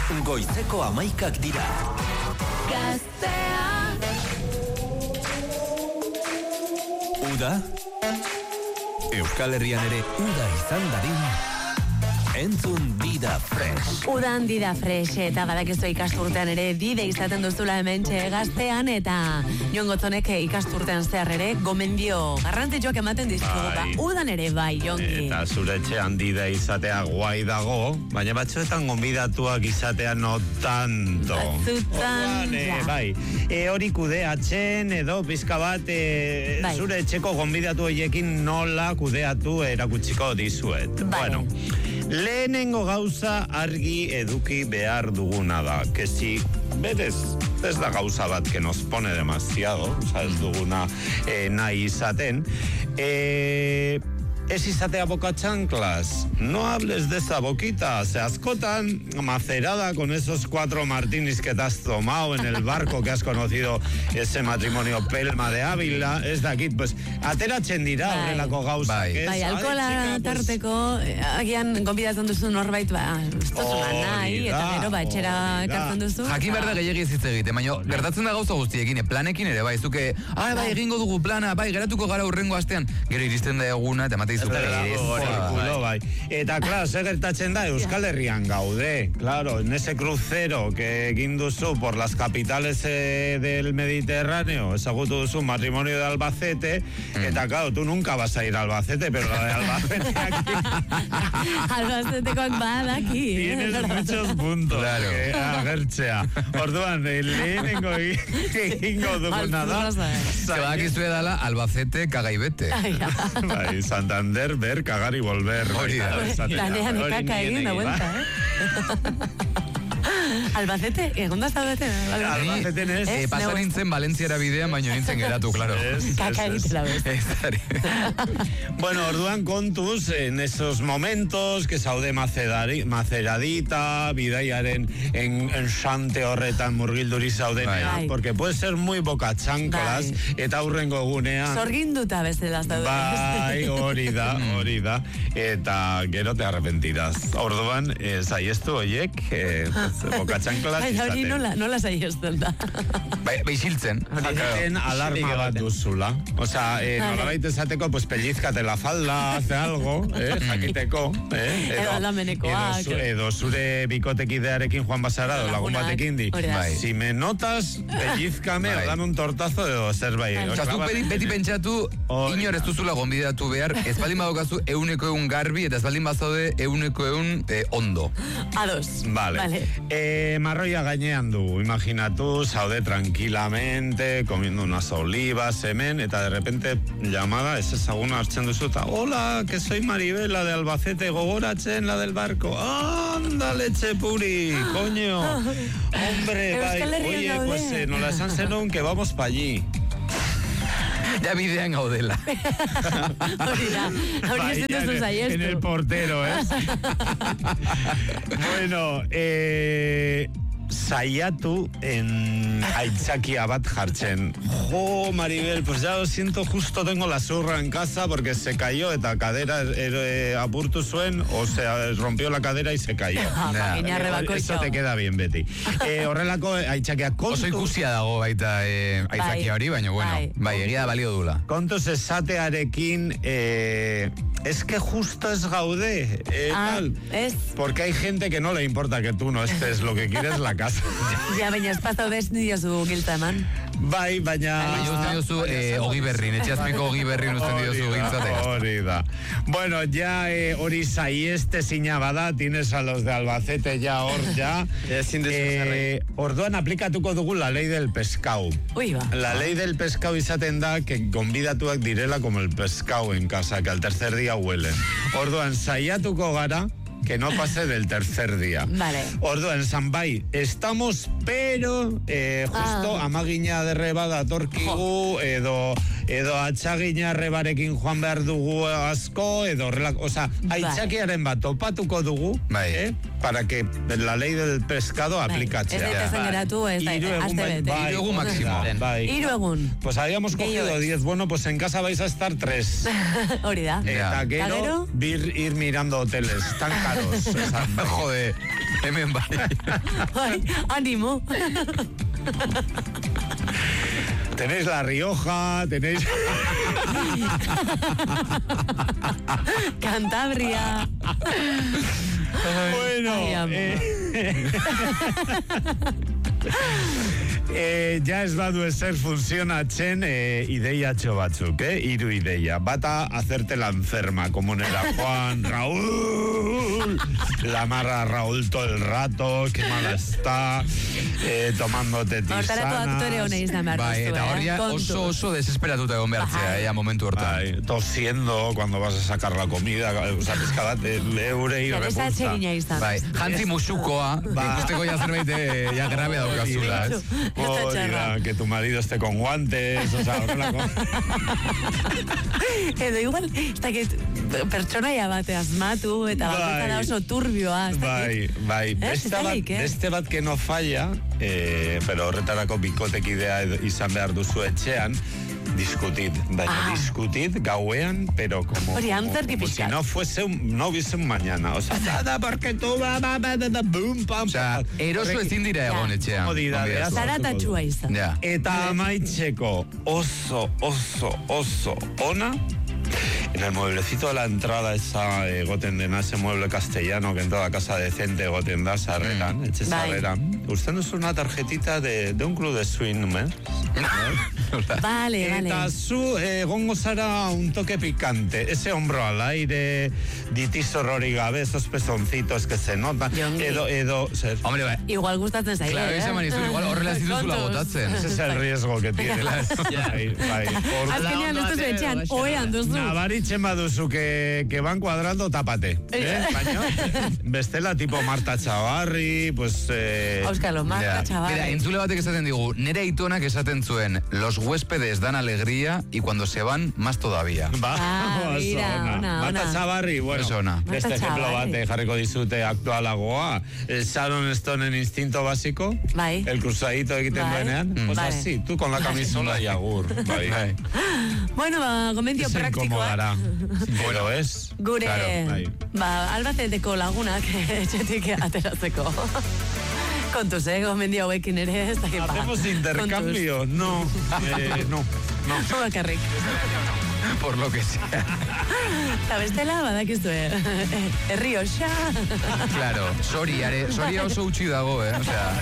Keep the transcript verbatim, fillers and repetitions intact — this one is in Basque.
Goizeko hamaikak dira. Gaztea. Uda? Euskal Herrian ere uda izan dadin. Entzun Dida Fresh. Udan Dida Fresh, eta badakizu ikasturtean ere dide izaten duzula hementxe Gaztean, eta Jon Gotzonek ikasturtean zehar ere gomendio garrantzitsuak ematen dizkigu, ba, udan ere bai, Jongi. Eta zure etxean dida izatea guai dago, baina batzuetan gonbidatuak izatea no tanto. Batzutan, e, ja. Bai, e, hori kudeatzen edo pizka bat e, bai. Zure etxeko gonbidatu horiekin nola kudeatu erakutsiko dizuet. Bai. Bueno, lehenengo gauza argi eduki behar duguna da, que si berez ez da gauza bat que nos pone demasiado, o sea, ez duguna eh, nahi izaten, eh, ez izatea boca chanclas, no hables de esa boquita, se askotan macerada con esos cuatro martinis que te has tomado en el barco que has conocido ese matrimonio Pelma de Ávila, ez dakit, pues, ateratzen dira horrelako gauza. Bai, bai, alkohola tarteko, agian gonbidatzen duzu norbait, ba, ez duzuna nahi, eta gero, ba, etxera ekartzen duzu. Jakin behar da gehiagi ez hitz egite, baina gertatzen da gauza guztiekin, planekin ere, bai, zuke, ah, bai, egingo dugu plana, bai, geratuko gara urrengo astean, gero iristen da eguna, eta matei Bai. Eta, claro, se gertatzen da Euskal Herrian gaude, claro, en ese crucero que egin duzu por las capitales eh, del Mediterráneo, ezagutu duzu matrimonio de Albacete, mm. eta, claro, tú nunca vas a ir a Albacete, pero la de Albacete aquí... Albacetekoak badaki. Tienes muchos puntos. Claro. Eh, agertzea. Orduan, lehenengo egingo duguna da. Que badakizu edala Albacete kagaibete. Bai, Santander, ver, cagar y volver. Hori da. Lanean ikaka egin da vuelta, eh? Albacete, egon da zaudete? Albacete nes. Eh, Pasa nintzen Valentziara bidean, baino nintzen geratu, claro. Kaka egitela bez. Bueno, orduan kontuz, en esos momentos, que zaude maceradita, bidaiaren en, en xante horretan murgilduri zaudenean, porque puede ser muy boca chanclas, eta hurrengo egunean. Zorginduta bezala zaude. Bai, hori da, hori da. Eta gero te arrepentirás. Orduan, eh, saiestu hoiek, eh, boka txanklas izaten. Hori nola, nola saiesten da. Beixiltzen. Jakiten alarma bat duzula. O sea, eh, nolabait esateko, pues pellizkate la falda, hace algo, eh, jakiteko. Eh, edo aldamenekoak. Edo, edo zure bikotekidearekin Juan Basarado, lagun batekin di. Si me notas, pellizkame, o dan un tortazo edo zerbait. Osa, zu beti pentsatu, inor ez duzula gonbidatu behar, ez baldin badokazu euneko egun garbi, eta ez baldin bazaude euneko egun eh, ondo. Ados. Vale. vale. Eh, marroia gainean du, imaginatu, zaude tranquilamente, comiendo unas olivas, hemen, eta de repente llamada, ez ezaguna hartzen duzu, eta hola, que soy Maribel, la de Albacete, gogoratzen, la del barco. Ándale, txepuri, coño. Hombre, bai, oye, pues eh, nola esan zenun, que vamos pa allí. Ja bidean gaudela. Hori da, hori ez dituzu zaiestu. En el portero, eh? Bueno, eh... saiatu en aitzakia bat jartzen. Jo, Maribel, pues ya lo siento, justo tengo la zurra en casa porque se cayó eta kadera eh, apurtu zuen o se rompió la cadera y se cayó. Nah, eso te queda bien, Beti. Eh, horrelako aitzakia kontu... Oso ikusia dago baita eh, aitzakia hori, baina bueno, bai, bai egia da balio dula. Kontuz esatearekin, eh, es que justo es gaude, eh, ah, tal. Es... Porque hay gente que no le importa que tú no estés, lo que quieres la casa. Ja, baina ez pasau bez diozu giltza eman. Bai, baina... Baina usten diozu Ogi Berrin, etxeazpiko Ogi Berrin usten diozu giltzate. Hori da. Bueno, ya eh, hori saieste zina bada, tienes a los de Albacete ya hor, ya. eh, orduan aplikatuko dugu la ley del pescau. Ui, ba. La ley del pescau izaten da, que gonbidatuak direla como el pescau en casa, que al tercer día huelen. Orduan, saiatuko gara, que no pase del tercer día. Vale. Orduan, esan bai, estamos, pero eh, justo ah. amagina derreba datorkigu, edo edo atxaginarre barekin joan behar dugu asko, edo horrelak, oza, aitzakiaren bat topatuko dugu, bai. eh? Para que la ley del pescado aplikatzea. Ez daitezen geratu, ez da, Hiru egun, aste bai, bete. bai, Hiru egun máximo. bai. Hiru egun. Pues habíamos cogido Gehiago ez. diez, bueno, pues en casa vais a estar tres. Hori da. Eta Eta gero, gero? bir, ir mirando hoteles tan caros. esan. Jode, hemen bai. Bai, animo. Tenéis La Rioja, tenéis... Cantabria. Bueno, Ai, ama. eh, eh, ja ez badu ezer funtzionatzen eh, ideiatxo batzuk, eh? Hiru ideia. Bata, hacerte la enferma, como en era Juan, Raúl, la marra Raúl todo el rato, qué mala está, eh, tomándote Hortarako aktore tisanas. honeiz da behar Bai, duzu, eta hori eh? oso Kontuz. oso desesperatuta egon behartzea, Bai. ea momentu hortan. Bai, tosiendo cuando vas a sacar la comida, o sea, pescadate, eurei Zer ez repulsa. atsegina izan. Bai, jantzi musukoa, ikusteko ja zerbait eh, ja grabe daukazula, ez? Hori da, que tu marido esté con guantes, o sea, horrelako. Edo igual, ez dakit, pertsonaia bate asmatu, eta Bai. bakoitzara oso turbioa, ez Bai, dakit. bai, Ez, beste ez bat, daik, eh? beste bat que no falla, eh, pero horretarako bikotekidea edo- izan behar duzu etxean, discutit, baina Ah. discutit gauean, pero como, Hori, como, antzerki como si pixkat. no fuese un, no hubiese un mañana, o sea, nada, porque tú, ba, ba, ba, ba, ba, boom, pam, O sea, pam. eroso Horrekin- ezin dira egon Ja. etxean. Komodidadea Ongi Zaratatxua izan. Ja. Eta amaitzeko oso, oso, oso ona. En el mueblecito de la entrada esa egoten dena, ese mueble castellano que en toda casa decente egoten da sarreran, etxe Bai. sarreran. Usted nos una tarjetita de, de un club de swingers. Vale, vale. Eta zu egongo zara un toque picante, ese hombro al aire, ditizo hori gabe, esos pezoncitos que se notan, Jongi. edo, edo, zer, Hombre, bai. Igual gustatzen zaile, Claro, eh? ese manizu, igual horrela ez dituzula Kontuz. botatzen. ese es el riesgo que tiene. Bai, bai. Hor- Azkenean ez duzu etxean, oean duzu. Nabaritzen baduzu que, que van cuadrando, tapate. Eh? Baina, bestela tipo Marta Chavarri, pues... Eh, Auskalo, Marta Ja. Chavarri. Mira, entzule batek esaten digu, nere aitonak esaten zuen, los huéspedes dan alegría y cuando se van, más todavía. Ba, Ah, oso mira, ona. ona, Marta ona. Chavarri, bueno, Oso ona. beste Marta ejemplo Chavarri. bate jarriko dizute aktualagoa. El Sharon Stone en Instinto Básico, Bai. el cruzadito egiten Bai. duenean, pues Vale. así, tú con la camisola y agur. Bai. Bai. Bueno, ba, gomendio Se praktikoa. incomodará. Bueno, es... Gure, Claro, bai. ba, albaceteko lagunak etxetik ateratzeko. Kontuz, eh, gomendio hauekin ere, ez dakit ba. Hacemos intercambio. No, eh, no, no. Kontuz. Bakarrik. Por lo que sea. Eta bestela, badakizu, eh, herri osa. Claro, sori, are, sori oso utzi dago, eh? O sea,